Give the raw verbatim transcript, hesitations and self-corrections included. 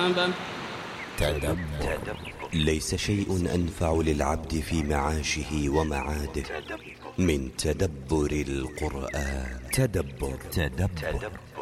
حسابه. تدبر. ليس شيء أنفع للعبد في معاشه ومعاده من تدبر القرآن. تدبر. تدبر.